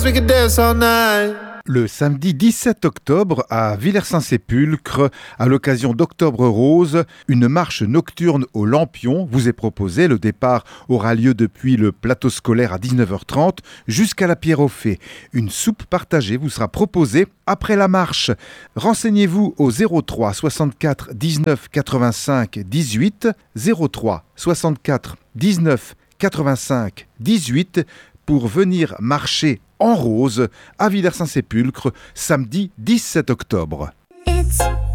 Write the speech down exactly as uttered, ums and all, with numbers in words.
we could dance all night. Le samedi dix-sept octobre, à Villers-Saint-Sépulcre, à l'occasion d'Octobre Rose, une marche nocturne au Lampion vous est proposée. Le départ aura lieu depuis le plateau scolaire à dix-neuf heures trente jusqu'à la Pierre aux Fées. Une soupe partagée vous sera proposée après la marche. Renseignez-vous au zéro trois soixante-quatre dix-neuf quatre-vingt-cinq dix-huit, zéro trois soixante-quatre dix-neuf quatre-vingt-cinq dix-huit pour venir marcher en rose à Villers-Saint-Sépulcre samedi dix-sept octobre. It's